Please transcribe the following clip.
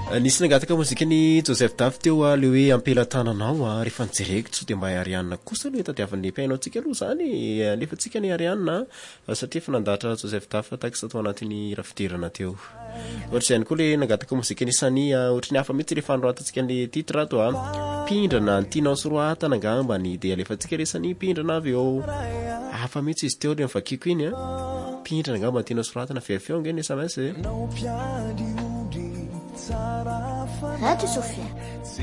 Nisy nangataka mozika ny Joseph Daf teo le hoe ampelatananao rehefa nijereko tsy de mba Ariane kosa le tadiavan'ny piaino antsika aloha zany alefatsika ny Ariane satria efa nandatra Joseph Daf tax atao anatin'ny rafidirana teo. Ohatr'izay koa le nangataka mozika ny Sany ohatrany hafa mihitsy rehefa androatantsika ny titre ato pindrana tianao soroata nangambany de alefatsika le Sany pindrana avy eo. Hafa mihitsy izy teo le mivakiko iny pindrana ngamba tianao soroatana feo nge ny SMS Radio Sofia